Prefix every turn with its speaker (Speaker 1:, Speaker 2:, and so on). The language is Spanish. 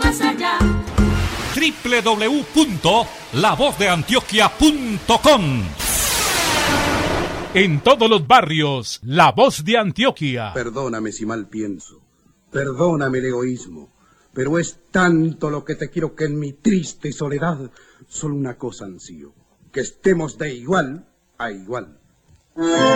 Speaker 1: más allá.
Speaker 2: www.lavozdeantioquia.com. En todos los barrios, La Voz de Antioquia.
Speaker 3: Perdóname si mal pienso, perdóname el egoísmo, pero es tanto lo que te quiero que en mi triste soledad solo una cosa ansío, que estemos de igual a igual.